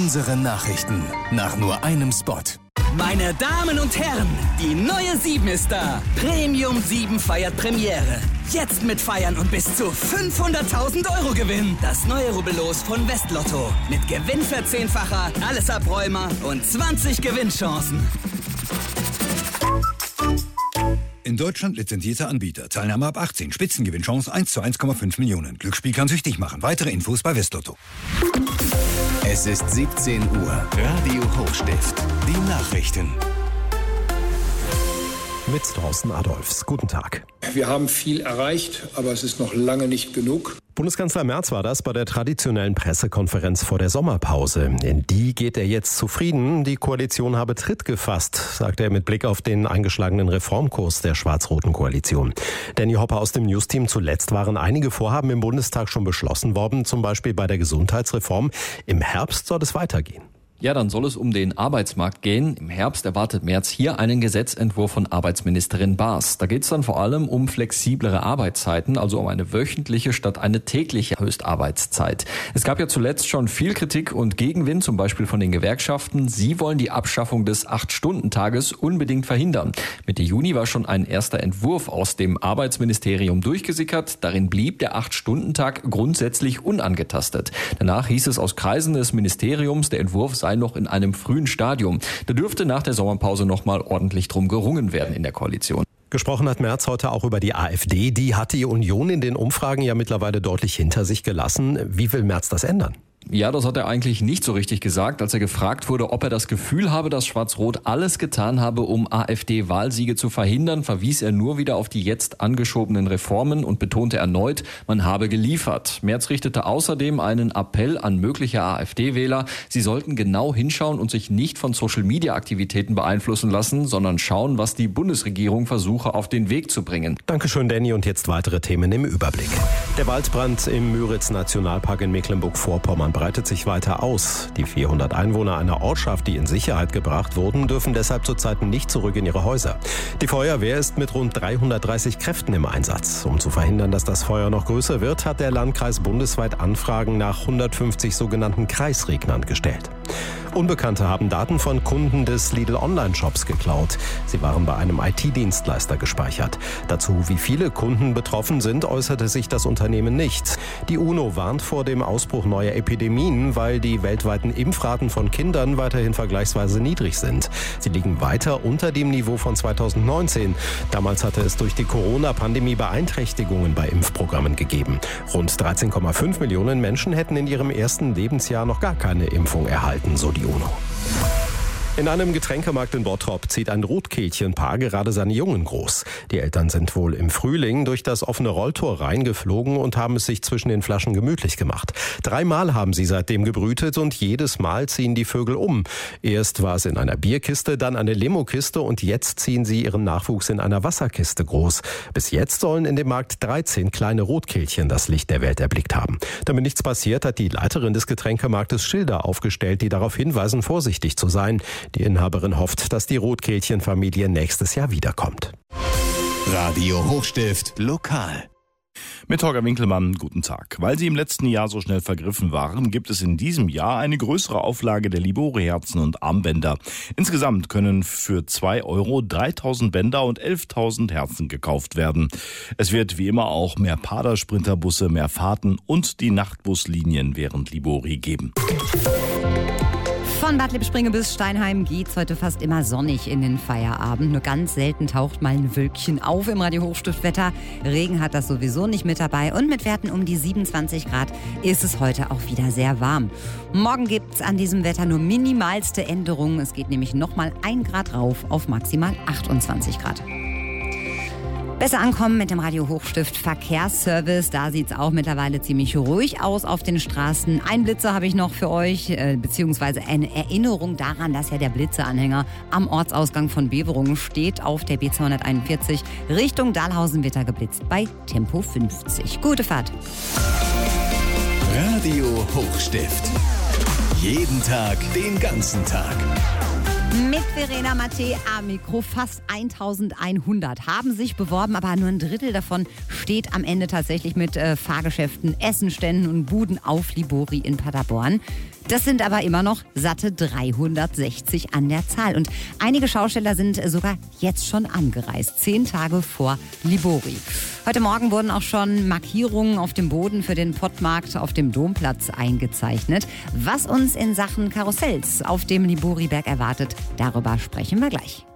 Unsere Nachrichten nach nur einem Spot. Meine Damen und Herren, die neue 7 ist da. Premium 7 feiert Premiere. Jetzt mit Feiern und bis zu 500.000 € Gewinn. Das neue Rubbellos von Westlotto. Mit Gewinnverzehnfacher, alles Abräumer und 20 Gewinnchancen. In Deutschland lizenzierter Anbieter. Teilnahme ab 18. Spitzengewinnchance 1 zu 1,5 Millionen. Glücksspiel kann süchtig machen. Weitere Infos bei Westlotto. Es ist 17 Uhr. Radio Hochstift. Die Nachrichten. Mit Thorsten Adolfs. Guten Tag. Wir haben viel erreicht, aber es ist noch lange nicht genug. Bundeskanzler Merz war das bei der traditionellen Pressekonferenz vor der Sommerpause. In die geht er jetzt zufrieden. Die Koalition habe Tritt gefasst, sagte er mit Blick auf den eingeschlagenen Reformkurs der schwarz-roten Koalition. Danny Hopper aus dem Newsteam. Zuletzt waren einige Vorhaben im Bundestag schon beschlossen worden, zum Beispiel bei der Gesundheitsreform. Im Herbst soll es weitergehen. Ja, dann soll es um den Arbeitsmarkt gehen. Im Herbst erwartet Merz hier einen Gesetzentwurf von Arbeitsministerin Baas. Da geht es dann vor allem um flexiblere Arbeitszeiten, also um eine wöchentliche statt eine tägliche Höchstarbeitszeit. Es gab ja zuletzt schon viel Kritik und Gegenwind, zum Beispiel von den Gewerkschaften. Sie wollen die Abschaffung des 8-Stunden-Tages unbedingt verhindern. Mitte Juni war schon ein erster Entwurf aus dem Arbeitsministerium durchgesickert. Darin blieb der 8-Stunden-Tag grundsätzlich unangetastet. Danach hieß es aus Kreisen des Ministeriums, der Entwurf sei noch in einem frühen Stadium. Da dürfte nach der Sommerpause noch mal ordentlich drum gerungen werden in der Koalition. Gesprochen hat Merz heute auch über die AfD. Die hat die Union in den Umfragen ja mittlerweile deutlich hinter sich gelassen. Wie will Merz das ändern? Ja, das hat er eigentlich nicht so richtig gesagt, als er gefragt wurde, ob er das Gefühl habe, dass Schwarz-Rot alles getan habe, um AfD-Wahlsiege zu verhindern, verwies er nur wieder auf die jetzt angeschobenen Reformen und betonte erneut, man habe geliefert. Merz richtete außerdem einen Appell an mögliche AfD-Wähler, sie sollten genau hinschauen und sich nicht von Social-Media-Aktivitäten beeinflussen lassen, sondern schauen, was die Bundesregierung versuche auf den Weg zu bringen. Dankeschön, Danny. Und jetzt weitere Themen im Überblick. Der Waldbrand im Müritz-Nationalpark in Mecklenburg-Vorpommern breitet sich weiter aus. Die 400 Einwohner einer Ortschaft, die in Sicherheit gebracht wurden, dürfen deshalb zurzeit nicht zurück in ihre Häuser. Die Feuerwehr ist mit rund 330 Kräften im Einsatz. Um zu verhindern, dass das Feuer noch größer wird, hat der Landkreis bundesweit Anfragen nach 150 sogenannten Kreisregnern gestellt. Unbekannte haben Daten von Kunden des Lidl-Online-Shops geklaut. Sie waren bei einem IT-Dienstleister gespeichert. Dazu, wie viele Kunden betroffen sind, äußerte sich das Unternehmen nicht. Die UNO warnt vor dem Ausbruch neuer Epidemien, weil die weltweiten Impfraten von Kindern weiterhin vergleichsweise niedrig sind. Sie liegen weiter unter dem Niveau von 2019. Damals hatte es durch die Corona-Pandemie Beeinträchtigungen bei Impfprogrammen gegeben. Rund 13,5 Millionen Menschen hätten in ihrem ersten Lebensjahr noch gar keine Impfung erhalten, so die UNO. In einem Getränkemarkt in Bottrop zieht ein Rotkehlchenpaar gerade seine Jungen groß. Die Eltern sind wohl im Frühling durch das offene Rolltor reingeflogen und haben es sich zwischen den Flaschen gemütlich gemacht. 3-mal haben sie seitdem gebrütet und jedes Mal ziehen die Vögel um. Erst war es in einer Bierkiste, dann eine Limokiste und jetzt ziehen sie ihren Nachwuchs in einer Wasserkiste groß. Bis jetzt sollen in dem Markt 13 kleine Rotkehlchen das Licht der Welt erblickt haben. Damit nichts passiert, hat die Leiterin des Getränkemarktes Schilder aufgestellt, die darauf hinweisen, vorsichtig zu sein. Die Inhaberin hofft, dass die Rotkehlchenfamilie nächstes Jahr wiederkommt. Radio Hochstift lokal. Mit Holger Winkelmann, guten Tag. Weil sie im letzten Jahr so schnell vergriffen waren, gibt es in diesem Jahr eine größere Auflage der Libori-Herzen und Armbänder. Insgesamt können für 2 € 3.000 Bänder und 11.000 Herzen gekauft werden. Es wird wie immer auch mehr Pader-Sprinterbusse, mehr Fahrten und die Nachtbuslinien während Libori geben. Von Bad Lippspringe bis Steinheim geht's heute fast immer sonnig in den Feierabend. Nur ganz selten taucht mal ein Wölkchen auf im Radio Hochstiftwetter. Regen hat das sowieso nicht mit dabei. Und mit Werten um die 27 Grad ist es heute auch wieder sehr warm. Morgen gibt's an diesem Wetter nur minimalste Änderungen. Es geht nämlich nochmal 1 Grad rauf auf maximal 28 Grad. Besser ankommen mit dem Radio Hochstift Verkehrsservice. Da sieht's auch mittlerweile ziemlich ruhig aus auf den Straßen. Ein Blitzer habe ich noch für euch, beziehungsweise eine Erinnerung daran, dass ja der Blitzeranhänger am Ortsausgang von Beverungen steht. Auf der B241 Richtung Dahlhausen wird er geblitzt bei Tempo 50. Gute Fahrt. Radio Hochstift. Jeden Tag, den ganzen Tag. Mit Verena Matte am Mikro. Fast 1100 haben sich beworben, aber nur ein Drittel davon steht am Ende tatsächlich mit Fahrgeschäften, Essenständen und Buden auf Libori in Paderborn. Das sind aber immer noch satte 360 an der Zahl. Und einige Schausteller sind sogar jetzt schon angereist, 10 Tage vor Libori. Heute Morgen wurden auch schon Markierungen auf dem Boden für den Pottmarkt auf dem Domplatz eingezeichnet. Was uns in Sachen Karussells auf dem Liboriberg erwartet, darüber sprechen wir gleich.